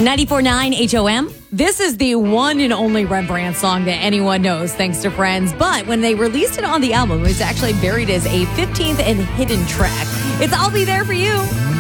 94.9 HOM. This is the one and only Rembrandt song that anyone knows, thanks to Friends. But when they released it on the album, it was actually buried as a 15th and hidden track. It's I'll Be There For You.